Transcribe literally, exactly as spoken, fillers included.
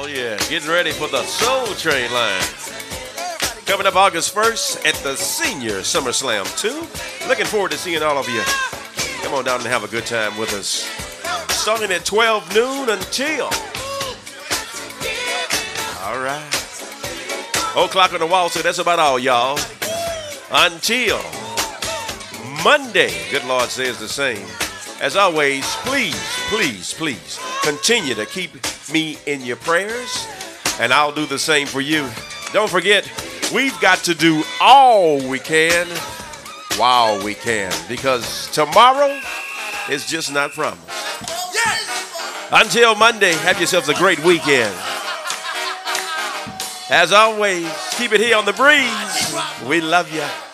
yeah, getting ready for the Soul Train line. Coming up August first at the Senior SummerSlam two. Looking forward to seeing all of you. Come on down and have a good time with us. Starting at twelve noon until. All right. Old clock on the wall said that's about all, y'all. Until Monday. Good Lord says the same. As always, please, please, please continue to keep me in your prayers, and I'll do the same for you. Don't forget, we've got to do all we can while we can, because tomorrow is just not promised. Until Monday, have yourselves a great weekend. As always, keep it here on the breeze. We love you.